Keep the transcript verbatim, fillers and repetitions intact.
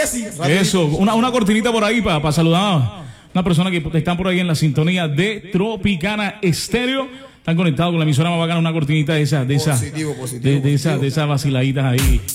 que sí. Eso, una, una cortinita por ahí para pa saludar a una persona que están por ahí en la sintonía de Tropicana Estéreo. Están conectados con la emisora más bacana, una cortinita de esas, de esas, Positivo, positivo, de, de esas, de esas vaciladitas ahí.